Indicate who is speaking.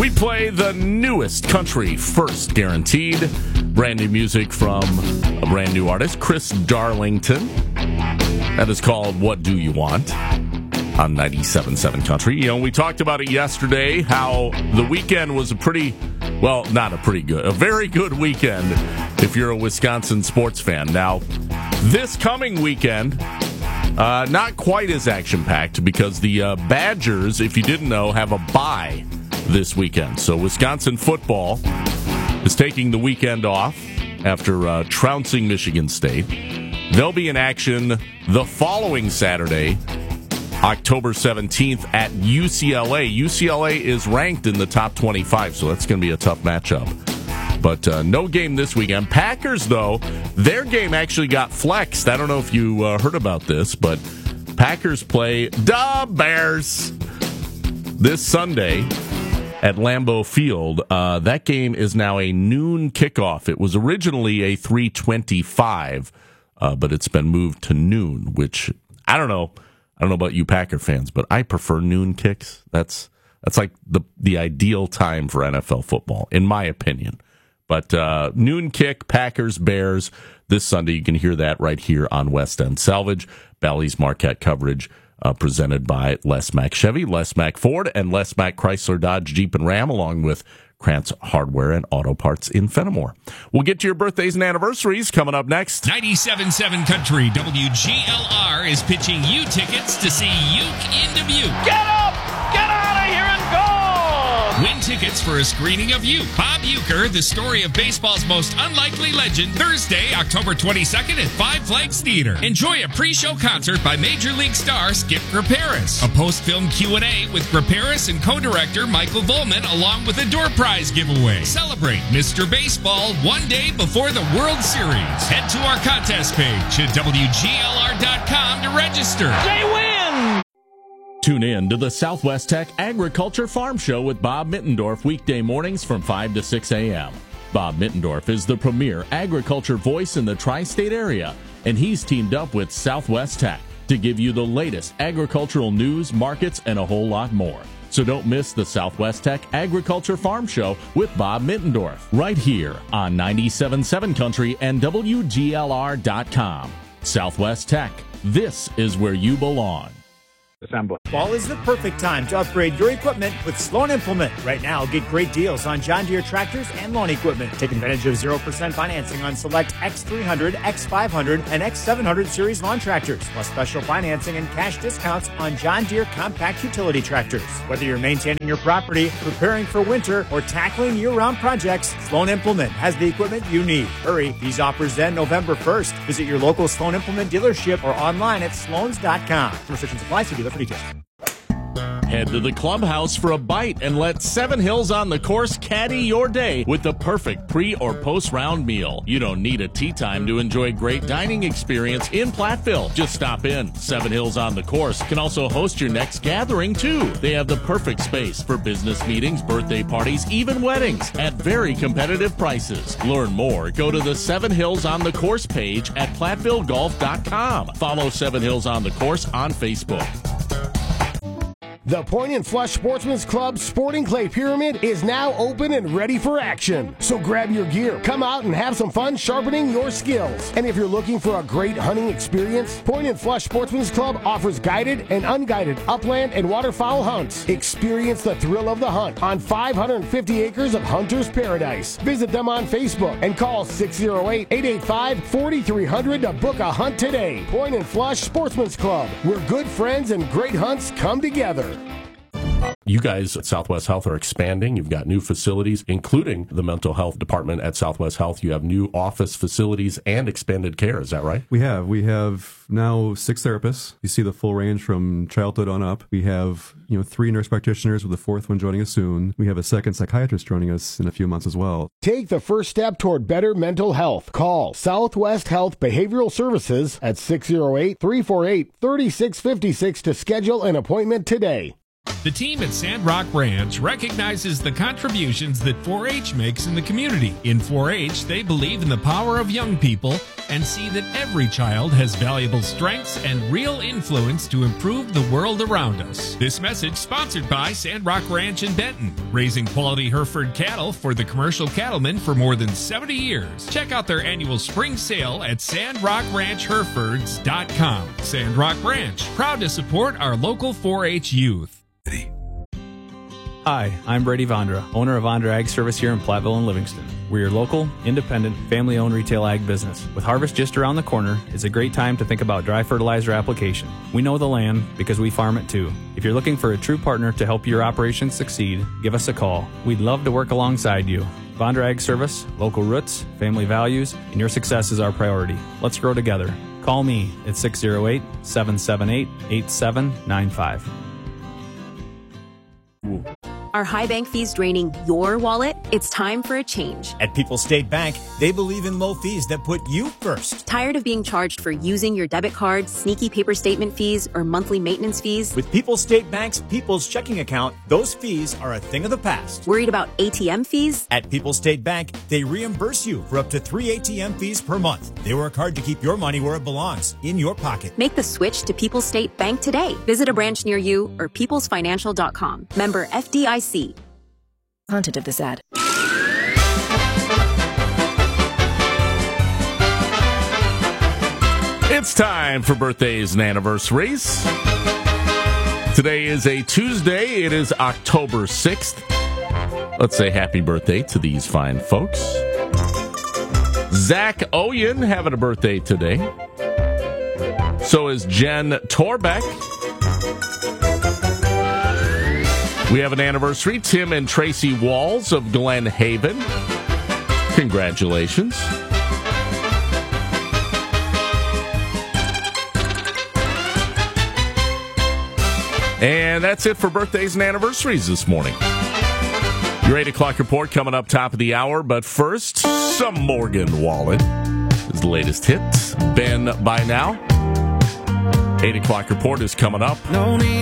Speaker 1: We play the newest country first, guaranteed. Brand new music from a brand new artist, Chris Darlington. That is called What Do You Want on 97.7 Country. You know, we talked about it yesterday, how the weekend was a very good weekend if you're a Wisconsin sports fan. Now, this coming weekend, not quite as action-packed because the Badgers, if you didn't know, have a bye this weekend. So Wisconsin football is taking the weekend off after trouncing Michigan State. They'll be in action the following Saturday, October 17th at UCLA. UCLA is ranked in the top 25, so that's going to be a tough matchup. But no game this weekend. Packers, though, their game actually got flexed. I don't know if you heard about this, but Packers play the Bears this Sunday at Lambeau Field. That game is now a noon kickoff. It was originally a 3:25, but it's been moved to noon, which I don't know about you Packer fans, but I prefer noon kicks. That's like the ideal time for NFL football, in my opinion. But noon kick, Packers, Bears, this Sunday. You can hear that right here on West End Salvage. Bally's Marquette coverage presented by Les Mack Chevy, Les Mack Ford, and Les Mack Chrysler Dodge Jeep and Ram, along with Krantz Hardware and Auto Parts in Fenimore. We'll get to your birthdays and anniversaries coming up next.
Speaker 2: 97.7 Country WGLR is pitching you tickets to see Uke in Dubuque.
Speaker 3: Get up! Get out of here and go!
Speaker 2: Win tickets for a screening of Uke. Bob Uecker, the story of baseball's most unlikely legend, Thursday, October 22nd at Five Flags Theater. Enjoy a pre-show concert by Major League star Skip Graperis. A post-film Q&A with Graperis and co-director Michael Volman, along with a door prize giveaway. Celebrate Mr. Baseball one day before the World Series. Head to our contest page at WGLR.com to register.
Speaker 3: They win!
Speaker 1: Tune in to the Southwest Tech Agriculture Farm Show with Bob Mittendorf weekday mornings from 5 to 6 a.m. Bob Mittendorf is the premier agriculture voice in the tri-state area, and he's teamed up with Southwest Tech to give you the latest agricultural news, markets, and a whole lot more. So don't miss the Southwest Tech Agriculture Farm Show with Bob Mittendorf right here on 97.7 Country and WGLR.com. Southwest Tech, this is where you belong.
Speaker 4: Fall is the perfect time to upgrade your equipment with Sloan Implement. Right now, get great deals on John Deere tractors and lawn equipment. Take advantage of 0% financing on select X300, X500, and X700 series lawn tractors, plus special financing and cash discounts on John Deere compact utility tractors. Whether you're maintaining your property, preparing for winter, or tackling year-round projects, Sloan Implement has the equipment you need. Hurry, these offers end November 1st. Visit your local Sloan Implement dealership or online at sloans.com. Restrictions apply, see dealer for details.
Speaker 1: Head to the clubhouse for a bite and let Seven Hills on the Course caddy your day with the perfect pre- or post-round meal. You don't need a tea time to enjoy great dining experience in Platteville. Just stop in. Seven Hills on the Course can also host your next gathering, too. They have the perfect space for business meetings, birthday parties, even weddings at very competitive prices. Learn more. Go to the Seven Hills on the Course page at PlatteVilleGolf.com. Follow Seven Hills on the Course on Facebook.
Speaker 5: The Point & Flush Sportsman's Club Sporting Clay Pyramid is now open and ready for action. So grab your gear, come out and have some fun sharpening your skills. And if you're looking for a great hunting experience, Point & Flush Sportsman's Club offers guided and unguided upland and waterfowl hunts. Experience the thrill of the hunt on 550 acres of hunter's paradise. Visit them on Facebook and call 608-885-4300 to book a hunt today. Point & Flush Sportsman's Club, where good friends and great hunts come together.
Speaker 1: You guys at Southwest Health are expanding. You've got new facilities, including the mental health department at Southwest Health. You have new office facilities and expanded care. Is that right?
Speaker 6: We have now 6 therapists. You see the full range from childhood on up. We have 3 nurse practitioners, with the 4th one joining us soon. We have a 2nd psychiatrist joining us in a few months as well.
Speaker 5: Take the first step toward better mental health. Call Southwest Health Behavioral Services at 608-348-3656 to schedule an appointment today.
Speaker 2: The team at Sandrock Ranch recognizes the contributions that 4-H makes in the community. In 4-H, they believe in the power of young people and see that every child has valuable strengths and real influence to improve the world around us. This message sponsored by Sandrock Ranch in Benton, raising quality Hereford cattle for the commercial cattlemen for more than 70 years. Check out their annual spring sale at SandrockRanchHerefords.com. Sandrock Ranch, proud to support our local 4-H youth.
Speaker 7: Hi, I'm Brady Vondra, owner of Vondra Ag Service here in Platteville and Livingston. We're your local, independent, family-owned retail ag business. With harvest just around the corner, it's a great time to think about dry fertilizer application. We know the land because we farm it too. If you're looking for a true partner to help your operation succeed, give us a call. We'd love to work alongside you. Vondra Ag Service, local roots, family values, and your success is our priority. Let's grow together. Call me at 608-778-8795.
Speaker 8: Are high bank fees draining your wallet? It's time for a change.
Speaker 4: At People's State Bank, they believe in low fees that put you first.
Speaker 8: Tired of being charged for using your debit card, sneaky paper statement fees, or monthly maintenance fees?
Speaker 4: With People's State Bank's People's Checking Account, those fees are a thing of the past.
Speaker 8: Worried about ATM fees?
Speaker 4: At People's State Bank, they reimburse you for up to 3 ATM fees per month. They work hard to keep your money where it belongs, in your pocket.
Speaker 8: Make the switch to People's State Bank today. Visit a branch near you or peoplesfinancial.com. Member FDIC. Content of this ad.
Speaker 1: It's time for birthdays and anniversaries. Today is a Tuesday. It is October 6th. Let's say happy birthday to these fine folks. Zach Oyen having a birthday today. So is Jen Torbeck. We have an anniversary, Tim and Tracy Walls of Glen Haven. Congratulations. And that's it for birthdays and anniversaries this morning. Your 8 o'clock report coming up top of the hour, but first, some Morgan Wallen is the latest hit. Ben by now. 8 o'clock report is coming up.
Speaker 9: No need